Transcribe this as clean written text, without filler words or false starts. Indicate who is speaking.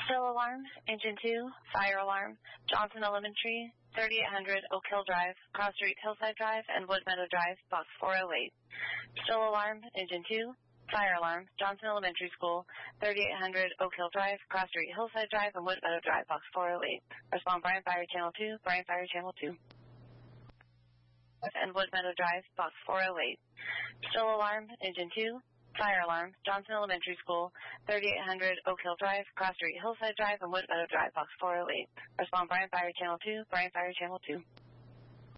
Speaker 1: Still alarm, engine 2, fire alarm, Johnson Elementary, 3800 Oak Hill Drive, Cross Street Hillside Drive, and Wood Meadow Drive, box 408. Still alarm, engine 2, fire alarm, Johnson Elementary School, 3800 Oak Hill Drive, Cross Street Hillside Drive, and Wood Meadow Drive, box 408. Respond Bryan Fire Channel 2, Bryan Fire Channel 2. And Wood Meadow Drive, box 408. Still alarm, engine 2, fire alarm, Johnson Elementary School, 3800 Oak Hill Drive, Cross Street Hillside Drive, and Wood Meadow Drive, box 408. Respond Bryan Fire Channel 2, Bryan Fire Channel 2.